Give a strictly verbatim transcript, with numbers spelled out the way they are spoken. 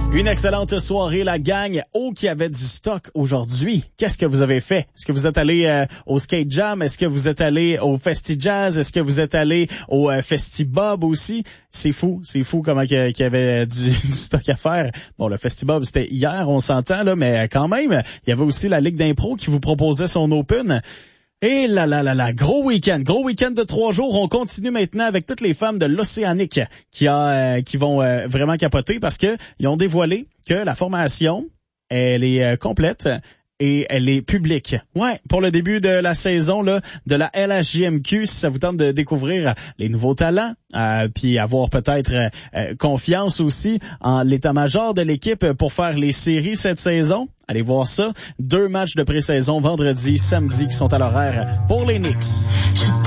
Une excellente soirée, la gang. Oh, qui avait du stock aujourd'hui. Qu'est-ce que vous avez fait? Est-ce que vous êtes allé euh, au Skate Jam? Est-ce que vous êtes allé au Festi Jazz? Est-ce que vous êtes allé au euh, Festi Bob aussi? C'est fou, c'est fou comment qu'il y avait du, du stock à faire. Bon, le Festi Bob, c'était hier, on s'entend, là, mais quand même, il y avait aussi la Ligue d'impro qui vous proposait son Open. Et là, là, là, là, gros week-end, gros week-end de trois jours. On continue maintenant avec toutes les femmes de l'Océanique qui a, euh, qui vont euh, vraiment capoter parce que ils ont dévoilé que la formation, elle est euh, complète et elle est publique. Ouais, pour le début de la saison là de la L H J M Q, si ça vous tente de découvrir les nouveaux talents, euh, puis avoir peut-être euh, confiance aussi en l'état-major de l'équipe pour faire les séries cette saison. Allez voir ça. Deux matchs de pré-saison vendredi, samedi qui sont à l'horaire pour les Knicks.